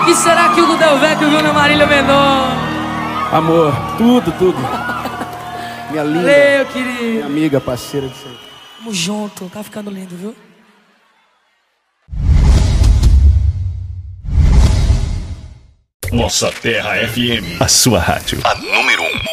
que será que o Del Vecchio viu na Marília Mendonça? Amor, tudo. Minha linda. Valeu, querido. Minha amiga, parceira de sempre. Tamo junto, tá ficando lindo, viu? Nossa Terra FM. A sua rádio. A número 1.